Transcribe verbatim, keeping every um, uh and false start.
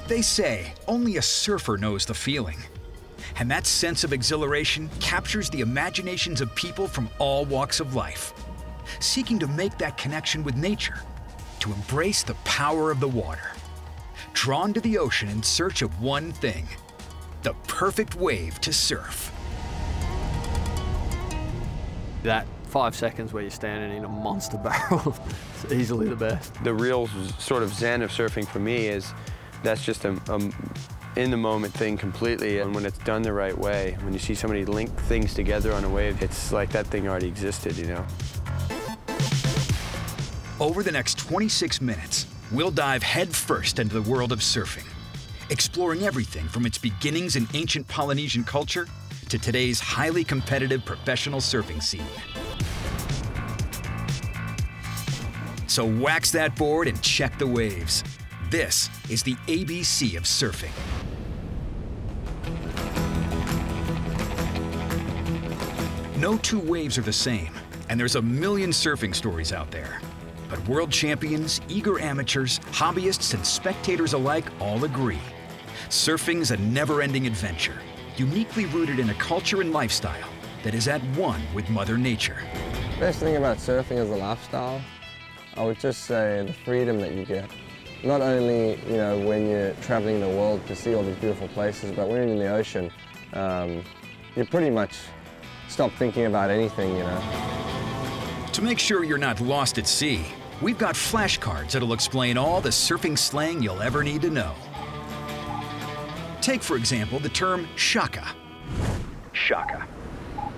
They say only a surfer knows the feeling. And that sense of exhilaration captures the imaginations of people from all walks of life, seeking to make that connection with nature, to embrace the power of the water, drawn to the ocean in search of one thing: the perfect wave to surf. That five seconds where you're standing in a monster barrel is easily the best. The real sort of zen of surfing for me is that's just a, a in-the-moment thing completely, and when it's done the right way, when you see somebody link things together on a wave, it's like that thing already existed, you know? Over the next twenty-six minutes, we'll dive headfirst into the world of surfing, exploring everything from its beginnings in ancient Polynesian culture to today's highly competitive professional surfing scene. So wax that board and check the waves. This is the A B C of surfing. No two waves are the same, and there's a million surfing stories out there. But world champions, eager amateurs, hobbyists, and spectators alike all agree. Surfing's a never-ending adventure, uniquely rooted in a culture and lifestyle that is at one with Mother Nature. Best thing about surfing is the lifestyle. I would just say the freedom that you get. Not only, you know, when you're traveling the world to see all these beautiful places, but when you're in the ocean, um, you pretty much stop thinking about anything, you know. To make sure you're not lost at sea, we've got flashcards that'll explain all the surfing slang you'll ever need to know. Take, for example, the term shaka. Shaka.